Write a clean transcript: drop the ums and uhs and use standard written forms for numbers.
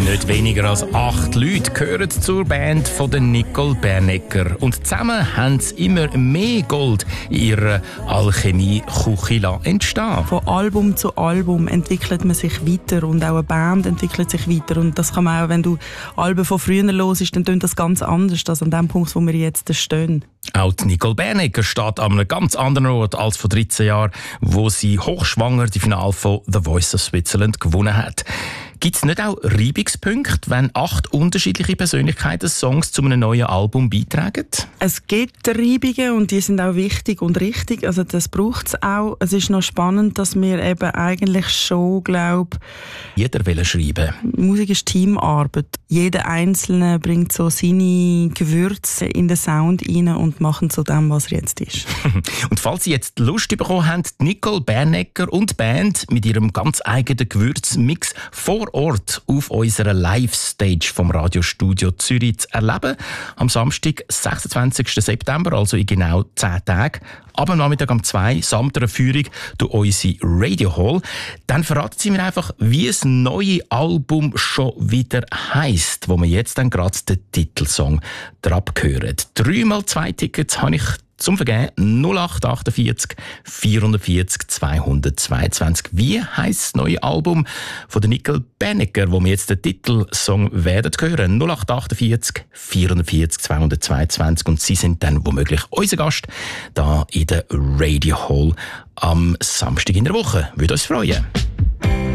Nicht weniger als 8 Leute gehören zur Band von den Nicole Bernecker. Und zusammen haben sie immer mehr Gold in ihrer Alchemie-Küche entstehen. Von Album zu Album entwickelt man sich weiter und auch eine Band entwickelt sich weiter. Und das kann man auch, wenn du Alben von früher hörst, dann tönt das ganz anders als an dem Punkt, wo wir jetzt stehen. Auch die Nicole Bernecker steht an einem ganz anderen Ort als vor 13 Jahren, wo sie hochschwanger die Finale von The Voice of Switzerland gewonnen hat. Gibt es nicht auch Reibungspunkte, wenn 8 unterschiedliche Persönlichkeiten Songs zu einem neuen Album beitragen? Es gibt Reibungen und die sind auch wichtig und richtig. Also das braucht es auch. Es ist noch spannend, dass wir eben eigentlich schon, jeder will schreiben. Musik ist Teamarbeit. Jeder Einzelne bringt so seine Gewürze in den Sound rein und macht zu dem, was er jetzt ist. Und falls Sie jetzt Lust bekommen haben, Nicole Bernecker und die Band mit ihrem ganz eigenen Gewürzmix vor Ort auf unserer Live-Stage vom Radiostudio Zürich zu erleben. Am Samstag, 26. September, also in genau 10 Tagen. Ab am Nachmittag um 2 samt einer Führung durch unsere Radio Hall. Dann verraten Sie mir einfach, wie das neue Album schon wieder heisst, wo wir jetzt dann gerade den Titelsong drauf hören. 3x2 Tickets habe ich zum Vergeben 0848 440 222. Wie heisst das neue Album von der Nicole Bernecker, wo wir jetzt den Titelsong werden hören? 0848 440 222. Und Sie sind dann womöglich unser Gast da in der Radio Hall am Samstag in der Woche. Würde uns freuen.